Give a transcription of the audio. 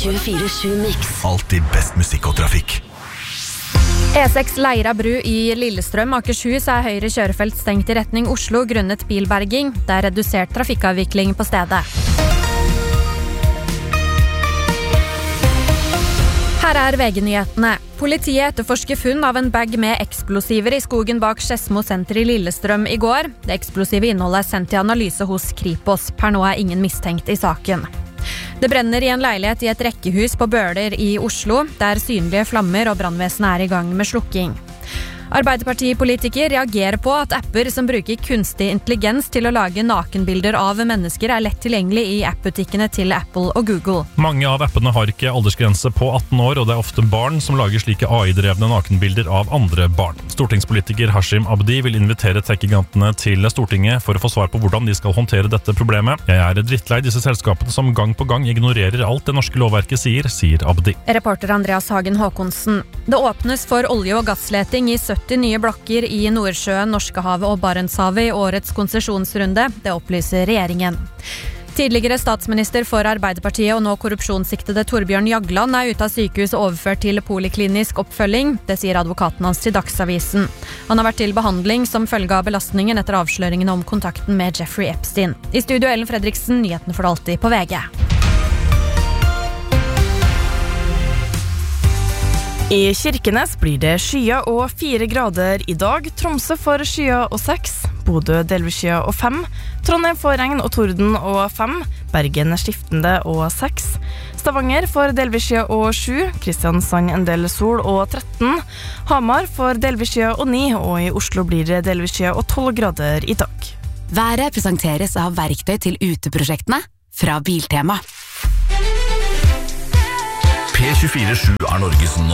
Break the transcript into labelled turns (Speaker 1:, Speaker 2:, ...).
Speaker 1: 24/7 Mix.
Speaker 2: Alltid best musikk og trafikk.
Speaker 3: E6 Leira bru i Lillestrøm, Akershus høyre kjørefelt stengt i retning Oslo grunnet bilberging. Det redusert trafikkavvikling på stedet. Her VG-nyhetene. Politiet etterforsker funn av en bag med eksplosiver i skogen bak Skedsmo senter i Lillestrøm i går. Det eksplosive innholdet sendt til analyse hos Kripos. Per nå ingen mistenkt i saken. Det brenner i en leilighet i et rekkehus på Bøler i Oslo, der synlige flammer og brannvesenet i gang med slukking. Arbeiderpartipolitiker reagerer på at apper som bruker kunstig intelligens til å lage nakenbilder av mennesker lett tilgjengelig i appbutikkene til Apple og Google.
Speaker 4: Mange av appene har ikke aldersgrense på 18 år, og det ofte barn som lager slike AI-drevne nakenbilder av andre barn. Stortingspolitiker Hashim Abdi vil invitere tech-gigantene til Stortinget for å få svar på hvordan de skal håndtere dette problemet. Jeg drittlei disse selskapene som gang på gang ignorerer alt det norske lovverket sier Abdi.
Speaker 3: Reporter Andreas Hagen Håkonsen. Det åpnes for olje- og gassleting i 70 nye blokker i Nordsjøen, Norskehavet og Barentshavet i årets konsesjonsrunde. Det opplyser regjeringen. Tidligere statsminister for Arbeiderpartiet og nå korrupsjonssiktede Torbjørn Jagland ute av sykehus og overført til poliklinisk oppfølging. Det sier advokaten hans til Dagsavisen. Han har vært til behandling som følge av belastningen etter avsløringen om kontakten med Jeffrey Epstein. I studio Ellen Fredriksen, nyheten for alltid på VG.
Speaker 5: I Kirkenes blir det skya og 4 grader i dag. Tromsø får skya og 6, Bodø delvis skya og 5, Trondheim får regn og torden og 5, Bergen skiftende og 6, Stavanger får delvis skya og 7, Kristiansand en del sol og 13, Hamar får delvis skya og 9, og i Oslo blir det delvis skya og 12 grader i dag.
Speaker 1: Været presenteres av verktøy til uteprosjektene fra Biltema.
Speaker 2: P24/7 Norges